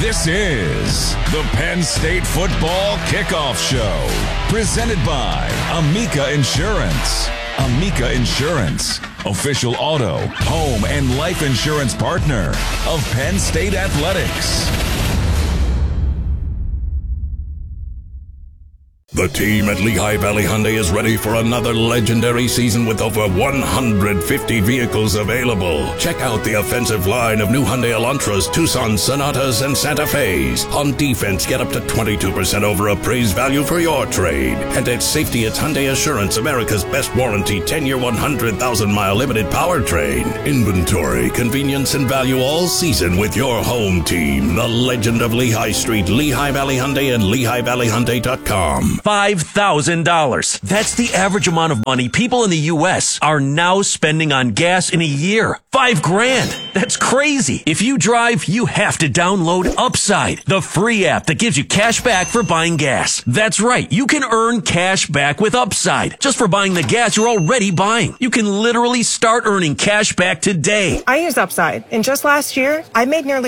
This is the Penn State Football Kickoff Show, presented by Amica Insurance. Amica Insurance, official auto, home, and life insurance partner of Penn State Athletics. The team at Lehigh Valley Hyundai is ready for another legendary season with over 150 vehicles available. Check out the offensive line of new Hyundai Elantras, Tucson, Sonatas, and Santa Fe's. On defense, get up to 22% over appraised value for your trade. And at safety, it's Hyundai Assurance, America's best warranty, 10-year, 100,000-mile limited powertrain. Inventory, convenience, and value all season with your home team. The legend of Lehigh Street, Lehigh Valley Hyundai, and LehighValleyHyundai.com. $5,000. That's the average amount of money people in the U.S. are now spending on gas in a year. $5,000. That's crazy. If you drive, you have to download Upside, the free app that gives you cash back for buying gas. That's right. You can earn cash back with Upside just for buying the gas you're already buying. You can literally start earning cash back today. I use Upside, and just last year, I made nearly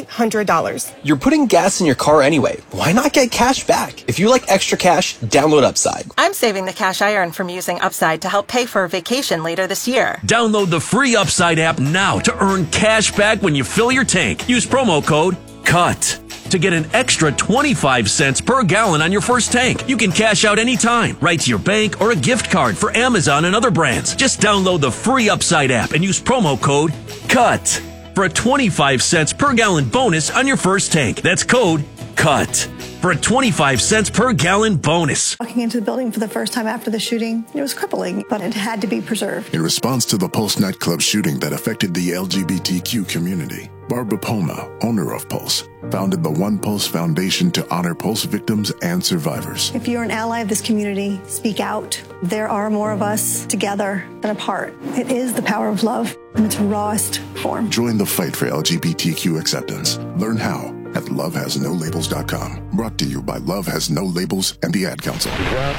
$300. You're putting gas in your car anyway. Why not get cash back? If you like extra cash, download Upside. I'm saving the cash I earn from using Upside to help pay for a vacation later this year. Download the free Upside app now to earn cash back when you fill your tank. Use promo code CUT to get an extra 25 cents per gallon on your first tank. You can cash out anytime, right to your bank or a gift card for Amazon and other brands. Just download the free Upside app and use promo code CUT for a 25 cents per gallon bonus on your first tank. That's code CUT for a 25 cents per gallon bonus. Walking into the building for the first time after the shooting, it was crippling, but it had to be preserved. In response to the Pulse nightclub shooting that affected the LGBTQ community, Barbara Poma, owner of Pulse, founded the One Pulse Foundation to honor Pulse victims and survivors. If you're an ally of this community, speak out. There are more of us together than apart. It is the power of love in its rawest form. Join the fight for LGBTQ acceptance. Learn how at lovehasnolabels.com. Brought to you by Love Has No Labels and the Ad Council.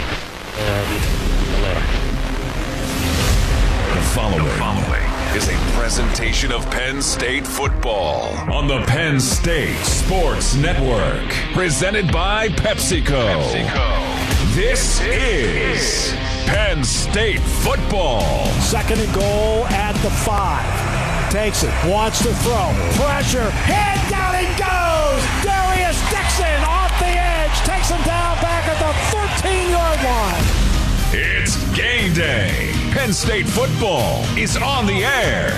The following is a presentation of Penn State football on the Penn State Sports Network. Presented by PepsiCo. This is Penn State football. Second and goal at the 5. Takes it, wants to throw, pressure, head down and goes! Darius Dixon off the edge, takes him down back at the 13-yard line. It's game day. Penn State football is on the air.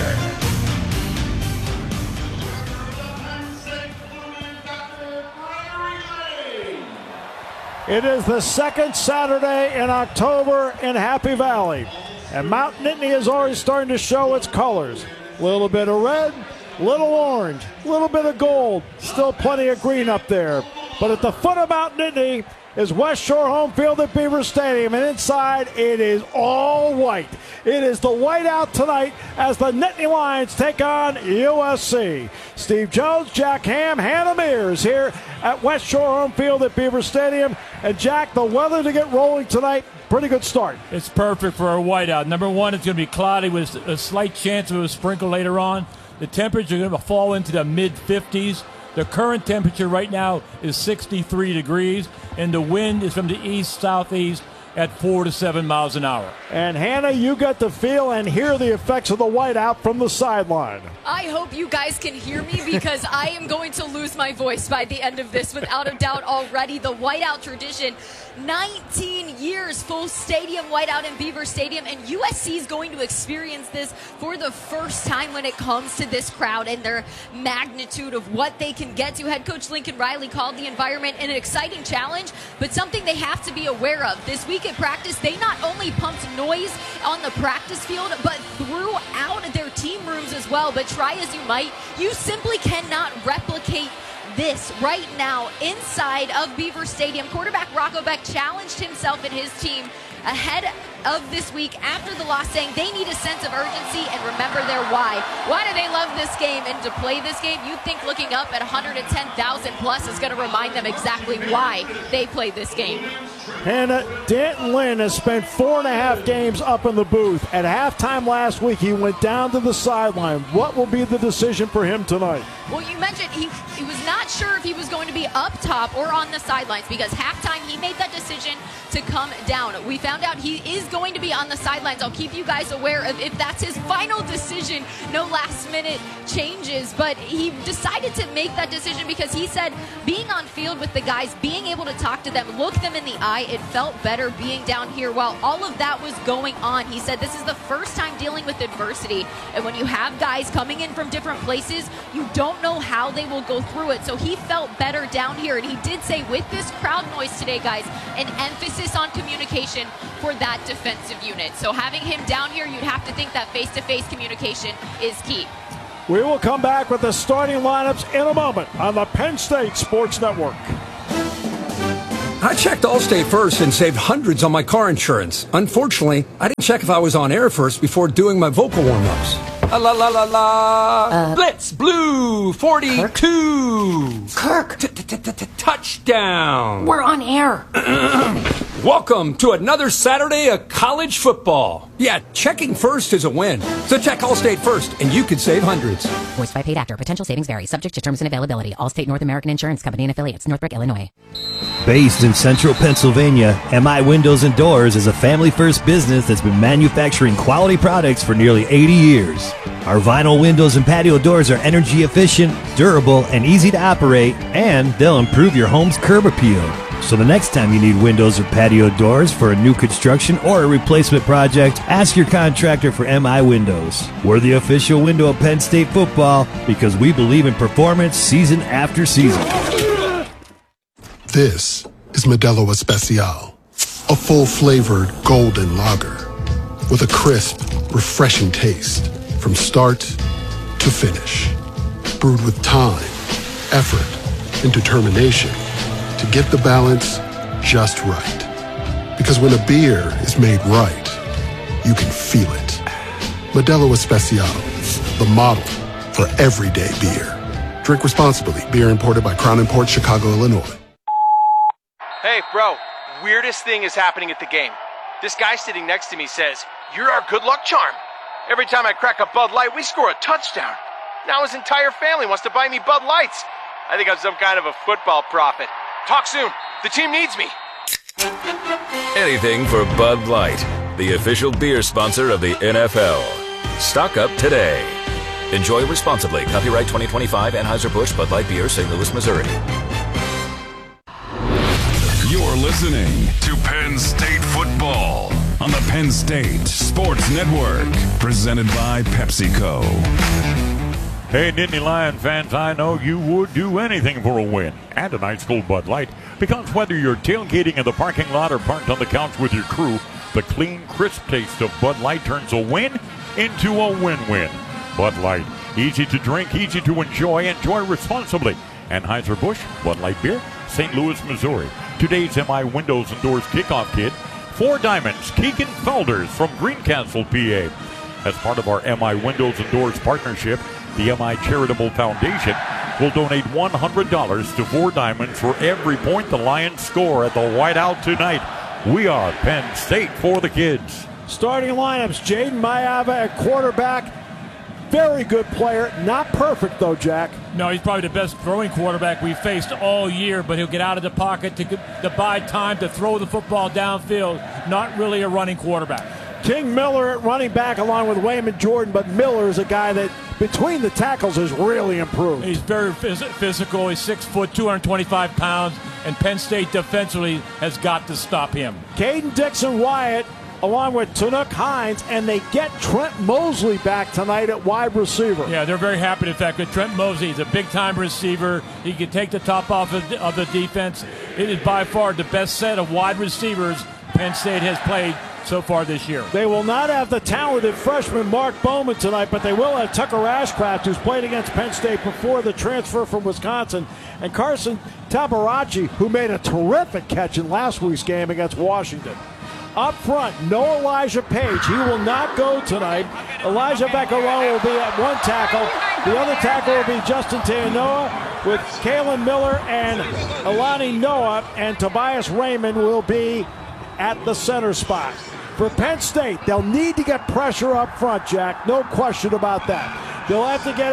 It is the second Saturday in October in Happy Valley, and Mount Nittany is already starting to show its colors. A little bit of red, little orange, a little bit of gold, still plenty of green up there. But at the foot of Mount Nittany is West Shore home field at Beaver Stadium, and inside it is all white. It is the whiteout tonight as the Nittany Lions take on USC. Steve Jones, Jack Ham, Hannah Mears here at West Shore home field at Beaver Stadium. And Jack, the weather to get rolling tonight, pretty good start. It's perfect for a whiteout. Number one, it's going to be cloudy with a slight chance of a sprinkle later on. The temperature is going to fall into the mid-50s. The current temperature right now is 63 degrees, and the wind is from the east-southeast at 4 to 7 miles an hour. And Hannah, you got to feel and hear the effects of the whiteout from the sideline. I hope you guys can hear me because I am going to lose my voice by the end of this without a doubt already. The whiteout tradition, 19 years full stadium whiteout in Beaver Stadium, and USC is going to experience this for the first time when it comes to this crowd and their magnitude of what they can get to. Head coach Lincoln Riley called the environment an exciting challenge, but something they have to be aware of. This week at practice, they not only pumped noise on the practice field, but throughout their team rooms as well. But try as you might, you simply cannot replicate this right now inside of Beaver Stadium. Quarterback Rocco Beck challenged himself and his team ahead of this week after the loss, saying they need a sense of urgency and remember their why. Why do they love this game and to play this game? You'd think looking up at 110,000 plus is going to remind them exactly why they played this game. Hannah, Danton Lynn has spent 4.5 games up in the booth. At halftime last week, he went down to the sideline. What will be the decision for him tonight? Well, you mentioned he was not sure if he was going to be up top or on the sidelines because halftime he made that decision to come down. We found out he is going to be on the sidelines. I'll keep you guys aware of if that's his final decision. No last minute changes, but he decided to make that decision because he said being on field with the guys, being able to talk to them, look them in the eye, it felt better being down here while all of that was going on. He said this is the first time dealing with adversity, and when you have guys coming in from different places, you don't know how they will go through it. So he felt better down here, and he did say with this crowd noise today, guys, an emphasis on communication for that defensive unit. So having him down here, you'd have to think that face-to-face communication is key. We will come back with the starting lineups in a moment on the Penn State Sports Network. I checked Allstate first and saved hundreds on my car insurance. Unfortunately, I didn't check if I was on air first before doing my vocal warm-ups. La la la la. Blitz Blue 42. Kirk. Touchdown. We're on air. Welcome to another Saturday of college football. Yeah, checking first is a win. So check Allstate first, and you could save hundreds. Voiced by paid actor. Potential savings vary. Subject to terms and availability. Allstate North American Insurance Company and affiliates. Northbrook, Illinois. Based in central Pennsylvania, MI Windows and Doors is a family-first business that's been manufacturing quality products for nearly 80 years. Our vinyl windows and patio doors are energy efficient, durable, and easy to operate, and they'll improve your home's curb appeal. So the next time you need windows or patio doors for a new construction or a replacement project, ask your contractor for MI Windows. We're the official window of Penn State football because we believe in performance season after season. This is Modelo Especial, a full-flavored golden lager with a crisp, refreshing taste from start to finish. Brewed with time, effort, and determination to get the balance just right. Because when a beer is made right, you can feel it. Modelo Especial, the model for everyday beer. Drink responsibly. Beer imported by Crown Imports, Chicago, Illinois. Hey, bro, weirdest thing is happening at the game. This guy sitting next to me says, "You're our good luck charm." Every time I crack a Bud Light, we score a touchdown. Now his entire family wants to buy me Bud Lights. I think I'm some kind of a football prophet. Talk soon. The team needs me. Anything for Bud Light, the official beer sponsor of the NFL. Stock up today. Enjoy responsibly. Copyright 2025 Anheuser-Busch Bud Light Beer, St. Louis, Missouri. You're listening to Penn State football on the Penn State Sports Network, presented by PepsiCo. Hey, Nittany Lion fans, I know you would do anything for a win and a nice cold Bud Light, because whether you're tailgating in the parking lot or parked on the couch with your crew, the clean, crisp taste of Bud Light turns a win into a win-win. Bud Light, easy to drink, easy to enjoy. Enjoy responsibly. Anheuser-Busch Bud Light Beer, St. Louis, Missouri. Today's MI Windows and Doors kickoff kid, 4 Diamonds, Keegan Felders from Greencastle, PA. As part of our MI Windows and Doors partnership, the MI Charitable Foundation will donate $100 to 4 Diamonds for every point the Lions score at the Whiteout tonight. We are Penn State for the kids. Starting lineups, Jaden Mayava at quarterback. Very good player. Not perfect, though, Jack. No, he's probably the best throwing quarterback we've faced all year, but he'll get out of the pocket to buy time to throw the football downfield. Not really a running quarterback. King Miller at running back along with Wayman Jordan, but Miller is a guy that between the tackles has really improved. He's very physical. He's 6 foot, 225 pounds, and Penn State defensively has got to stop him. Caden Dixon-Wyatt along with Tunuk Hines, and they get Trent Mosley back tonight at wide receiver. Yeah, they're very happy with that. Trent Mosley is a big-time receiver. He can take the top off of the defense. It is by far the best set of wide receivers Penn State has played so far this year. They will not have the talented freshman Mark Bowman tonight, but they will have Tucker Ashcraft, who's played against Penn State before the transfer from Wisconsin, and Carson Tabarachi, who made a terrific catch in last week's game against Washington. Up front, no Elijah Page. He will not go tonight. Elijah Becquerel will be at one tackle. The other tackle will be Justin Teanoa with Kalen Miller and Alani Noah, and Tobias Raymond will be at the center spot. For Penn State, they'll need to get pressure up front, Jack. No question about that. They'll have to get it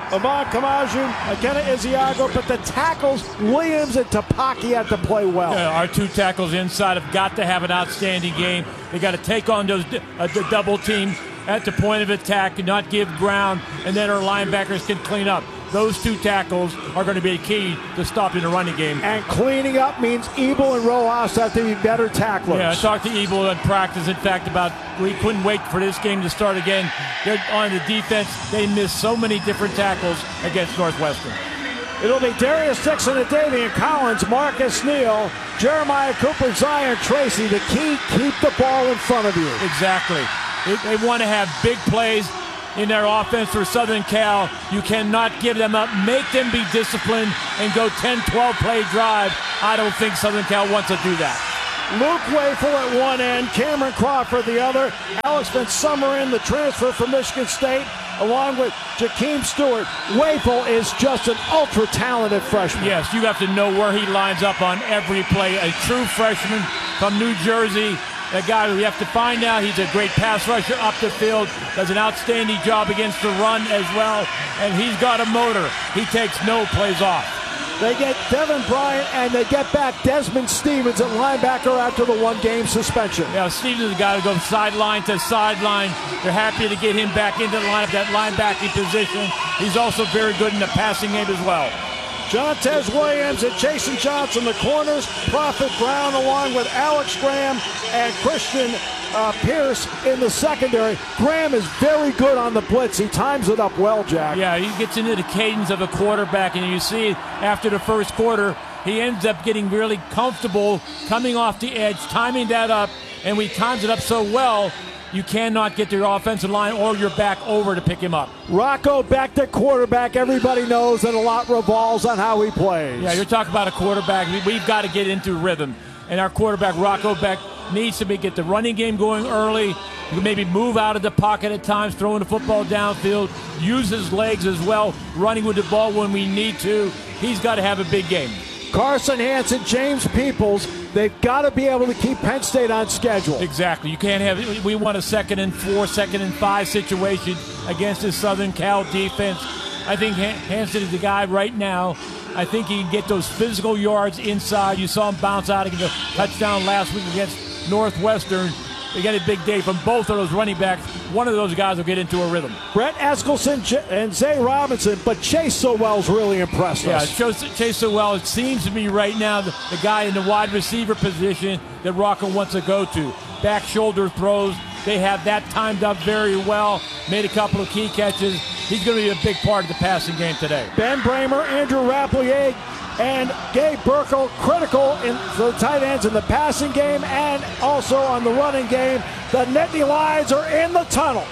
Amon Kamaju, Akena Isiago, but the tackles, Williams and Tapaki had to play well. Yeah, our two tackles inside have got to have an outstanding game. They got to take on those the double team at the point of attack and not give ground, and then our linebackers can clean up. Those two tackles are going to be the key to stopping the running game. And cleaning up means Ebel and Rojas have to be better tacklers. Yeah, I talked to Ebel in practice, in fact, about we couldn't wait for this game to start again. They're on the defense. They missed so many different tackles against Northwestern. It'll be Darius Dixon and Davian Collins, Marcus Neal, Jeremiah Cooper, Zion Tracy. The key, keep the ball in front of you. Exactly. They want to have big plays in their offense for Southern Cal. You cannot give them up. Make them be disciplined and go 10, 12 play drive. I don't think Southern Cal wants to do that. Luke Wafel at one end, Cameron Crawford the other. Alex Van Summerin, the transfer from Michigan State, along with Jakeem Stewart. Wafel is just an ultra-talented freshman. Yes, you have to know where he lines up on every play. A true freshman from New Jersey. A guy who you have to find out. He's a great pass rusher up the field. Does an outstanding job against the run as well. And he's got a motor. He takes no plays off. They get Devin Bryant and they get back Desmond Stevens at linebacker after the one-game suspension. Yeah, Stevens has got to go sideline to sideline. They're happy to get him back into the lineup, that linebacking position. He's also very good in the passing game as well. Jontez Williams and Jason Johnson, the corners. Prophet Brown along with Alex Graham and Christian Pierce in the secondary. Graham is very good on the blitz. He times it up well, Jack. Yeah, he gets into the cadence of a quarterback, and you see after the first quarter, he ends up getting really comfortable coming off the edge, timing that up, and we times it up so well, you cannot get your offensive line or your back over to pick him up. Rocco back to quarterback. Everybody knows that a lot revolves on how he plays. Yeah, you're talking about a quarterback. We've got to get into rhythm. And our quarterback, Rocco Beck, needs to get the running game going early. Maybe move out of the pocket at times, throwing the football downfield. Use his legs as well, running with the ball when we need to. He's got to have a big game. Carson Hansen, James Peoples, they've got to be able to keep Penn State on schedule. Exactly. You can't have, we want a 2nd and 4, 2nd and 5 situation against this Southern Cal defense. I think Hansen is the guy right now. I think he can get those physical yards inside. You saw him bounce out and get a touchdown last week against Northwestern. They get a big day from both of those running backs. One of those guys will get into a rhythm. Brett Eskelson and Zay Robinson, but Chase Sowell's really impressed us. Yeah, Chase Sowell, it seems to be right now the guy in the wide receiver position that Rocco wants to go to. Back shoulder throws. They have that timed up very well. Made a couple of key catches. He's going to be a big part of the passing game today. Ben Bramer, Andrew Rapplier, and Gabe Burkle, critical in the tight ends in the passing game and also on the running game. The Nittany Lions are in the tunnel.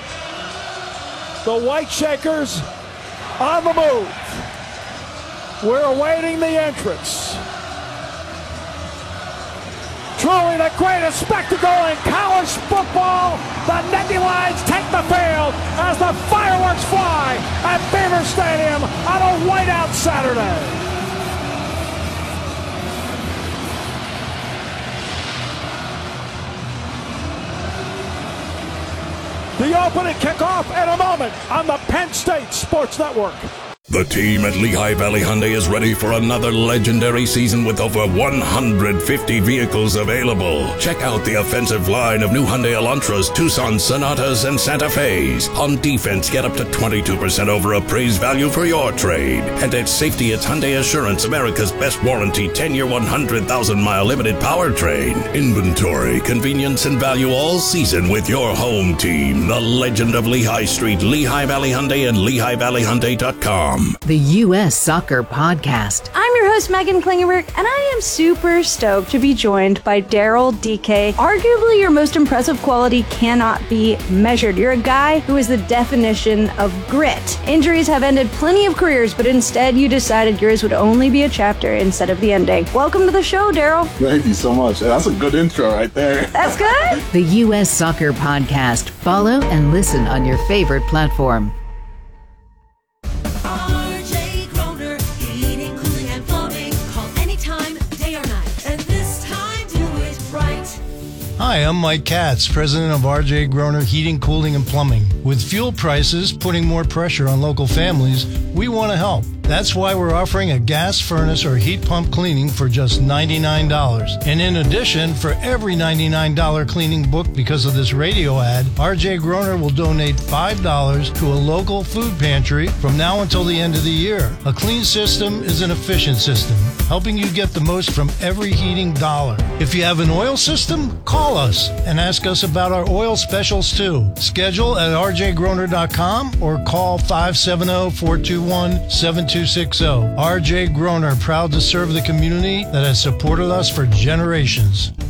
The White Shakers on the move. We're awaiting the entrance. Truly the greatest spectacle in college football. The Nittany Lions take the field as the fireworks fly at Beaver Stadium on a whiteout Saturday. The opening kickoff in a moment on the Penn State Sports Network. The team at Lehigh Valley Hyundai is ready for another legendary season with over 150 vehicles available. Check out the offensive line of new Hyundai Elantras, Tucson Sonatas, and Santa Fe's. On defense, get up to 22% over appraised value for your trade. And at safety, it's Hyundai Assurance, America's best warranty, 10-year, 100,000-mile limited powertrain. Inventory, convenience, and value all season with your home team. The legend of Lehigh Street, Lehigh Valley Hyundai, and LehighValleyHyundai.com. The U.S. Soccer Podcast. I'm your host, Megan Klingenberg, and I am super stoked to be joined by Daryl DK. Arguably, your most impressive quality cannot be measured. You're a guy who is the definition of grit. Injuries have ended plenty of careers, but instead you decided yours would only be a chapter instead of the ending. Welcome to the show, Daryl. Thank you so much. That's a good intro right there. That's good. The U.S. Soccer Podcast. Follow and listen on your favorite platform. Hi, I'm Mike Katz, president of RJ Groner Heating, Cooling, and Plumbing. With fuel prices putting more pressure on local families, we want to help. That's why we're offering a gas furnace or heat pump cleaning for just $99. And in addition, for every $99 cleaning booked because of this radio ad, RJ Groner will donate $5 to a local food pantry from now until the end of the year. A clean system is an efficient system, helping you get the most from every heating dollar. If you have an oil system, call us and ask us about our oil specials too. Schedule at rjgroner.com or call 570-421-7260. RJ Groner, proud to serve the community that has supported us for generations.